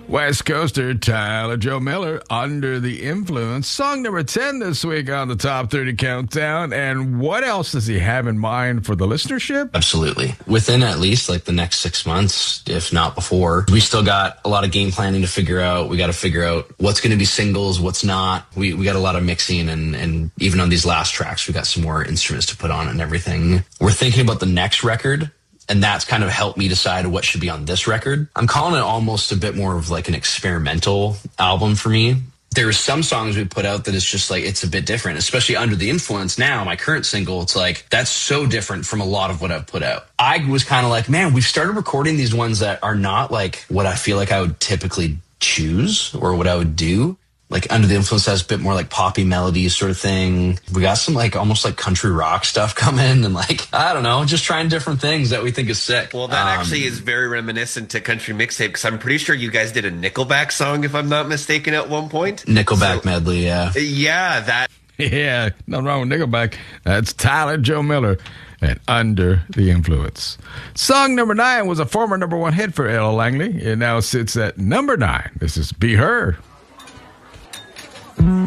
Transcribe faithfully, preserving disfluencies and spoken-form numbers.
West Coaster Tyler Joe Miller, Under the Influence. Song number ten this week on the Top thirty Countdown. And what else does he have in mind for the listenership? Absolutely. Within at least like the next six months, if not before, we still got a lot of game planning to figure out. We got to figure out what's going to be singles, what's not. We we got a lot of mixing, and, and even on these last tracks, we got some more instruments to put on and everything. We're thinking about the next record. And that's kind of helped me decide what should be on this record. I'm calling it almost a bit more of like an experimental album for me. There's some songs we put out that it's just like, it's a bit different, especially Under the Influence now, my current single. It's like, that's so different from a lot of what I've put out. I was kind of like, man, we've started recording these ones that are not like what I feel like I would typically choose or what I would do. Like Under the Influence has a bit more like poppy melodies sort of thing. We got some like almost like country rock stuff coming and like, I don't know, just trying different things that we think is sick. Well, that um, actually is very reminiscent to Country Mixtape because I'm pretty sure you guys did a Nickelback song, if I'm not mistaken, at one point. Nickelback so, medley, yeah. Yeah, that. Yeah, nothing wrong with Nickelback. That's Tyler Joe Miller and Under the Influence. Song number nine was a former number one hit for Ella Langley. It now sits at number nine. This is Be Her.